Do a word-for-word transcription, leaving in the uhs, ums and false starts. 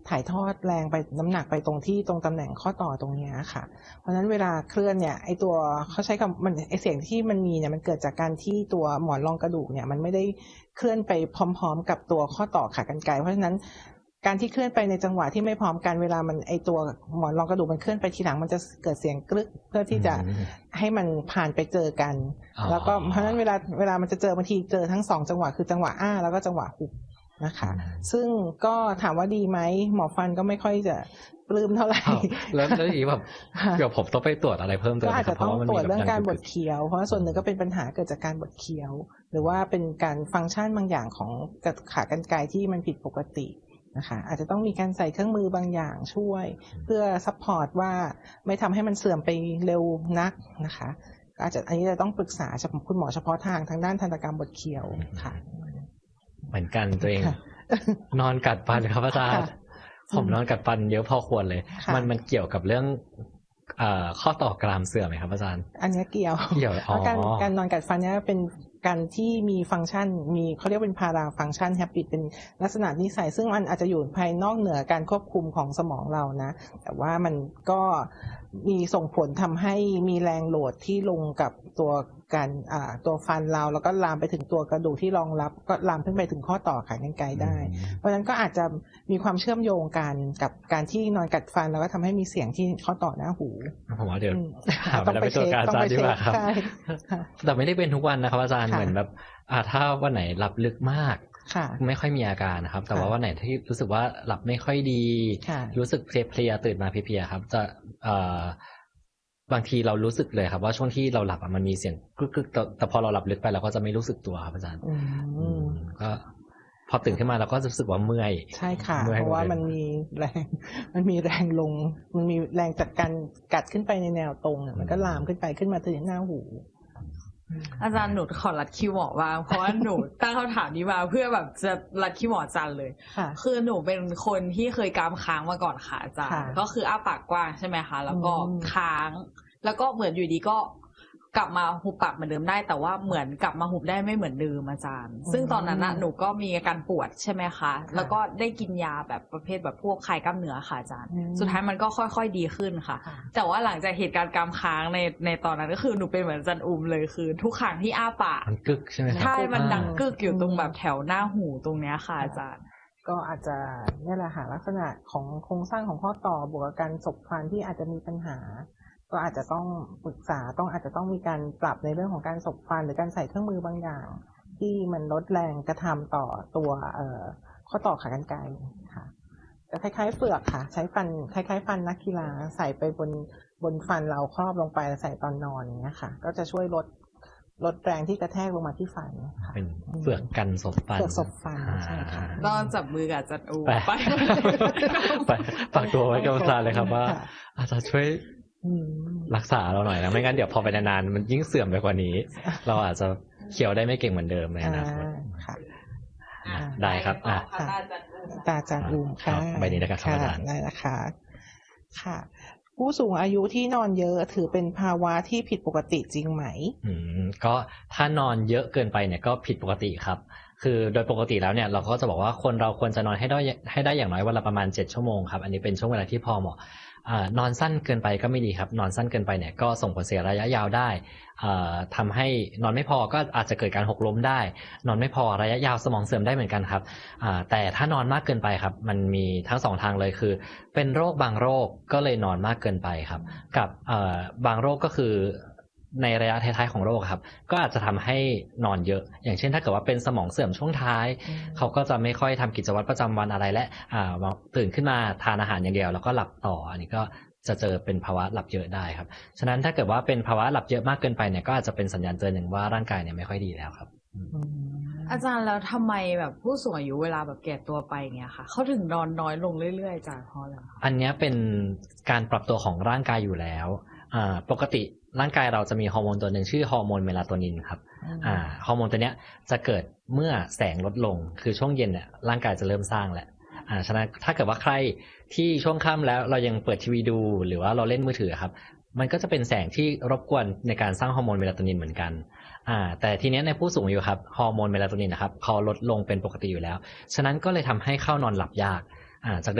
ถ่ายทอดแรงไปน้ำหนักไปตรงที่ตรงตำแหน่งข้อต่อตรงนี้ค่ะเพราะฉะนั้นเวลาเคลื่อนเนี่ยไอตัวเขาใช้คำมันไอเสียงที่มันมีเนี่ยมันเกิดจากการที่ตัวหมอนรองกระดูกเนี่ยมันไม่ได้เคลื่อนไปพร้อมๆกับตัวข้อต่อขากรรไกรเพราะฉะนั้นการที่เคลื่อนไปในจังหวะที่ไม่พร้อมกันเวลามันไอตัวหมอนรองกระดูกมันเคลื่อนไปทีหลังมันจะเกิดเสียงกรึกเพื่อที่จะให้มันผ่านไปเจอกันแล้วก็เพราะฉะนั้นเวลาเวลามันจะเจอบางทีเจอทั้งสองจังหวะคือจังหวะอ้าแล้วก็จังหวะหุบนะคะซึ่งก็ถามว่าดีไหมหมอฟันก็ไม่ค่อยจะปลื้มเท่าไหร่แล้วแล้วอีแบบเดี๋ยวผมต้องไปตรวจอะไรเพิ่มเติมก็อาจจะต้องตรวจเรื่องการบดเคี้ยวเพราะส่วนหนึ่งก็เป็นปัญหาเกิดจากการบดเคี้ยวหรือว่าเป็นการฟังก์ชันบางอย่างของขากรรไกรที่มันผิดปกตินะคะอาจจะต้องมีการใส่เครื่องมือบางอย่างช่วยเพื่อซัพพอร์ตว่าไม่ทำให้มันเสื่อมไปเร็วนักนะคะอาจจะอันนี้จะต้องปรึกษาคุณหมอเฉพาะทางทางด้านทันตกรรมบดเคี้ยวค่ะเหมือนกันตัวเองนอนกัดฟันครับอาจารย์ผมนอนกัดฟันเยอะพอควรเลยมันมันเกี่ยวกับเรื่องเอ่อข้อต่อกรามเสื่อมไหมครับอาจารย์อันนี้เกี่ยวเกี่ยวเพราะการการนอนกัดฟันเนี่ยเป็นการที่มีฟังก์ชันมีเขาเรียกเป็นพาราฟังก์ชันแฮปปี้เป็นลักษณะนิสัยซึ่งมันอาจจะอยู่ภายนอกเหนือการควบคุมของสมองเรานะแต่ว่ามันก็มีส่งผลทำให้มีแรงโหลดที่ลงกับตัวการอ่าตัวฟันเราแล้วก็ลามไปถึงตัวกระดูกที่รองรับก็ลามขึ้นไปถึงข้อต่อขากรรไกรได้เพราะฉะนั้นก็อาจจะมีความเชื่อมโยงกันกับการที่นอนกัดฟันแล้วก็ทำให้มีเสียงที่ข้อต่อหน้าหูผมว่าเดี๋ยวต้องไปตรวจการอาจารย์ดีกว่าครับแต่ไม่ได้เป็นทุกวันนะครับอาจารย์เหมือนแบบอ่าถ้าวันไหนหลับลึกมากไม่ค่อยมีอาการนะครับแต่ว่าวันไหนที่รู้สึกว่าหลับไม่ค่อยดีรู้สึกเพลียๆตื่นมาเพลียๆครับจะเอ่อบางทีเรารู้สึกเลยครับว่าช่วงที่เราหลับมันมีเสียงกึกๆแต่พอเราหลับลึกไปเราก็จะไม่รู้สึกตัวครับอาจารย์ก็พอตื่นขึ้นมาเราก็รู้สึกว่าเมื่อยใช่ค่ะเพราะว่ามันมีแรงมันมีแรงลงมันมีแรงจากการกัดขึ้นไปในแนวตรงมันก็ลามขึ้นไปขึ้นมาถึงหน้าหูอาจารย์หนูขอรัดคิวหมอบ้างเพราะว่าหนูตั้งคำถามนี้มาเพื่อแบบจะรัดคิวหมออาจารย์เลยคือหนูเป็นคนที่เคยกรามค้างมาก่อนค่ะอาจารย์ก็คืออ้าปากกว้างใช่ไหมคะแล้วก็ค้างแล้วก็เหมือนอยู่ดีก็กลับมาหุบปากเหมือนเดิมได้แต่ว่าเหมือนกลับมาหุบได้ไม่เหมือนเดิมอาจารย์ซึ่งตอนนั้นน่ะหนูก็มีอาการปวดใช่ไหมคะแล้วก็ได้กินยาแบบประเภทแบบพวกคลายกล้ามเนื้อค่ะอาจารย์สุดท้ายมันก็ค่อยๆดีขึ้นค่ะแต่ว่าหลังจากเหตุการณ์กรามค้างในในตอนนั้นก็คือหนูเป็นเหมือนอาจารย์อุ้มเลยคือทุกครั้งที่อ้าปากมันกึกใช่ไหมครับใช่มันดังกึกอยู่ตรงแบบแถวหน้าหูตรงเนี้ยค่ะอาจารย์ก็อาจจะนี่แหละค่ะลักษณะของโครงสร้างของข้อต่อบวกกับการสบฟันที่อาจจะมีปัญหาก็อาจจะต้องปรึกษาต้องอาจจะต้องมีการปรับในเรื่องของการสบฟันหรือการใส่เครื่องมือบางอย่างที่มันลดแรงกระทำต่อตัวเอ่อข้อต่อขากรรไกรค่ะจะคล้ายๆเฟือกค่ะใช้ฟันคล้ายๆฟันนักกีฬาใส่ไปบนบนฟันเราครอบลงไปใส่ตอนนอนอย่างเงี้ยค่ะก็จะช่วยลดลดแรงที่กระแทกลงมาที่ฟันค่ะเป็นเฟือกกันศพฟันเฟือกศพฟันใช่ค่ะต้องจับมือกับอาจารย์อูไปไปฝากตัวไว้กับอาจารย์เลยครับว่าอาจารย์ช่วยรักษาเราหน่อยนะไม่งั้นเดี๋ยวพอไปนานๆมันยิ่งเสื่อมไปกว่านี้เราอาจจะเคี้ยวได้ไม่เก่งเหมือนเดิมในอนาคตค่ะได้ครับอ่ะตาอาจารย์อูมค่ะใบนี้นะครับอาจารย์ได้นะคะค่ะผู้สูงอายุที่นอนเยอะถือเป็นภาวะที่ผิดปกติจริงไหมอืมก็ถ้านอนเยอะเกินไปเนี่ยก็ผิดปกติครับคือโดยปกติแล้วเนี่ยเราก็จะบอกว่าคนเราควรจะนอนให้ได้ให้ได้อย่างน้อยวันละประมาณเจ็ดชั่วโมงครับอันนี้เป็นช่วงเวลาที่พอเหมาะอ่านอนสั้นเกินไปก็ไม่ดีครับนอนสั้นเกินไปเนี่ยก็ส่งผลเสียระยะยาวได้อ่าทำให้นอนไม่พอก็อาจจะเกิดการหกล้มได้นอนไม่พอระยะยาวสมองเสื่อมได้เหมือนกันครับอ่าแต่ถ้านอนมากเกินไปครับมันมีทั้งสองทางเลยคือเป็นโรคบางโรคก็เลยนอนมากเกินไปครับกับอ่าบางโรคก็คือในระยะท้ายๆของโรคครับก็อาจจะทำให้นอนเยอะอย่างเช่นถ้าเกิดว่าเป็นสมองเสื่อมช่วงท้ายเขาก็จะไม่ค่อยทำกิจวัตรประจำวันอะไรและอ่าตื่นขึ้นมาทานอาหารอย่างเดียวแล้วก็หลับต่ออันนี้ก็จะเจอเป็นภาวะหลับเยอะได้ครับฉะนั้นถ้าเกิดว่าเป็นภาวะหลับเยอะมากเกินไปเนี่ยก็อาจจะเป็นสัญญาณเตือนหนึ่งว่าร่างกายเนี่ยไม่ค่อยดีแล้วครับอาจารย์แล้วทำไมแบบผู้สูงอายุเวลาแบบแก่ตัวไปเนี่ยค่ะเขาถึงนอนน้อยลงเรื่อยๆอาจารย์เพราะอะไรอันนี้เป็นการปรับตัวของร่างกายอยู่แล้วอ่าปกติร่างกายเราจะมีฮอร์โมนตัวหนึ่งชื่อฮอร์โมนเมลาโทนินครับอ่าฮอร์โมนตัวเนี้ยจะเกิดเมื่อแสงลดลงคือช่วงเย็นเนี่ยร่างกายจะเริ่มสร้างแหละอ่าฉะนั้นถ้าเกิดว่าใครที่ช่วงค่ำแล้วเรายังเปิดทีวีดูหรือว่าเราเล่นมือถือครับมันก็จะเป็นแสงที่รบกวนในการสร้างฮอร์โมนเมลาโทนินเหมือนกันอ่าแต่ทีนี้ในผู้สูงอายุครับฮอร์โมนเมลาโทนินนะครับเขาลดลงเป็นปกติอยู่แล้วฉะนั้นก็เลยทำให้เข้านอนหลับยากอ่าจาก